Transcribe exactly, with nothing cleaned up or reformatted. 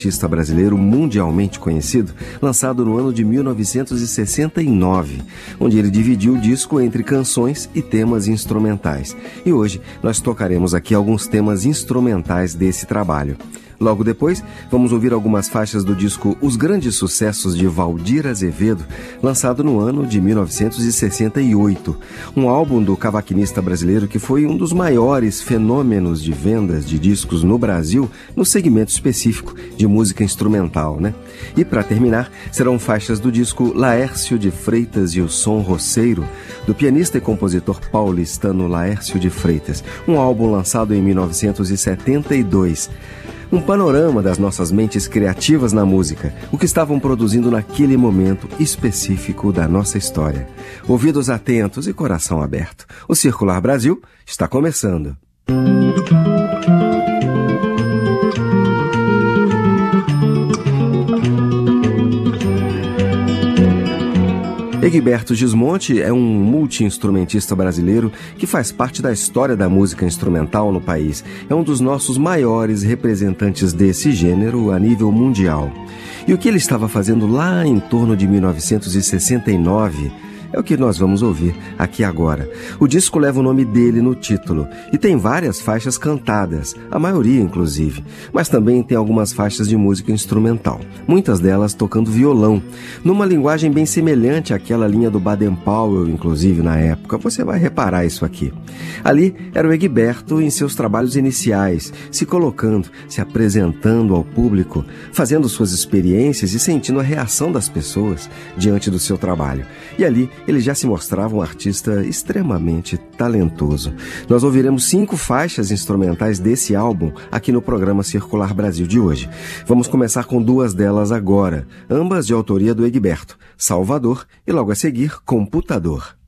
artista brasileiro mundialmente conhecido, lançado no ano de mil novecentos e sessenta e nove, onde ele dividiu o disco entre canções e temas instrumentais. E hoje nós tocaremos aqui alguns temas instrumentais desse trabalho. Logo depois, vamos ouvir algumas faixas do disco Os Grandes Sucessos de Valdir Azevedo, lançado no ano de mil novecentos e sessenta e oito, um álbum do cavaquinista brasileiro que foi um dos maiores fenômenos de vendas de discos no Brasil, no segmento específico de música instrumental, né? E para terminar, serão faixas do disco Laércio de Freitas e o Som Roceiro, do pianista e compositor paulistano Laércio de Freitas, um álbum lançado em mil novecentos e setenta e dois. Um panorama das nossas mentes criativas na música, o que estavam produzindo naquele momento específico da nossa história. Ouvidos atentos e coração aberto. O Circular Brasil está começando. Egberto Gismonti é um multi-instrumentista brasileiro que faz parte da história da música instrumental no país. É um dos nossos maiores representantes desse gênero a nível mundial. E o que ele estava fazendo lá em torno de mil novecentos e sessenta e nove é o que nós vamos ouvir aqui agora. O disco leva o nome dele no título e tem várias faixas cantadas, a maioria inclusive, mas também tem algumas faixas de música instrumental, muitas delas tocando violão, numa linguagem bem semelhante àquela linha do Baden Powell, inclusive na época. Você vai reparar isso aqui. Ali era o Egberto em seus trabalhos iniciais, se colocando, se apresentando ao público, fazendo suas experiências e sentindo a reação das pessoas diante do seu trabalho. E ali ele já se mostrava um artista extremamente talentoso. Nós ouviremos cinco faixas instrumentais desse álbum aqui no programa Circular Brasil de hoje. Vamos começar com duas delas agora, ambas de autoria do Egberto, Salvador e logo a seguir, Computador.